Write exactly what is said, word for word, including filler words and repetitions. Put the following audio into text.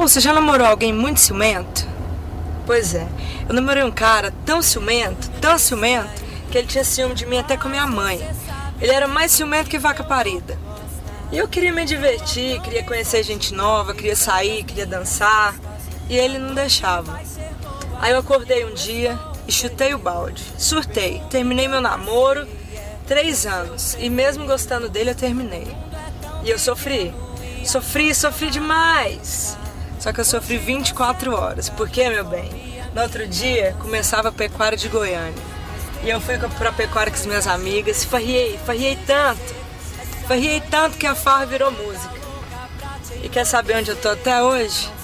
Pô, você já namorou alguém muito ciumento? Pois é, eu namorei um cara tão ciumento, tão ciumento, que ele tinha ciúme de mim até com a minha mãe. Ele era mais ciumento que vaca parida. E eu queria me divertir, queria conhecer gente nova, queria sair, queria dançar. E ele não deixava. Aí eu acordei um dia e chutei o balde. Surtei. Terminei meu namoro, três anos. E mesmo gostando dele, eu terminei. E eu sofri. Sofri, sofri demais. Só que eu sofri vinte e quatro horas. Por quê, meu bem? No outro dia, começava a pecuária de Goiânia. E eu fui pra pecuária com as minhas amigas. Farriei, farriei tanto. Farriei tanto que a farra virou música. E quer saber onde eu tô até hoje?